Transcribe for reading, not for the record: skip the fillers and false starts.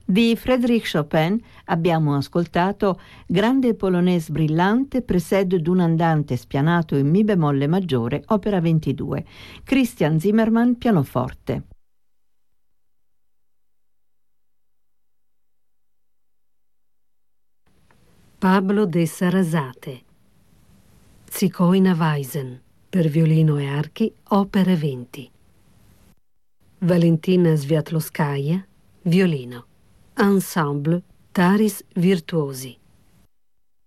Di Frédéric Chopin abbiamo ascoltato Grande Polonaise brillante, précède d'un andante spianato in mi bemolle maggiore, opera 22. Christian Zimmermann, pianoforte. Pablo de Sarasate, Zigeuner Weisen, per violino e archi, opere 20. Valentina Sviatlowskaja, violino. Ensemble Taris Virtuosi.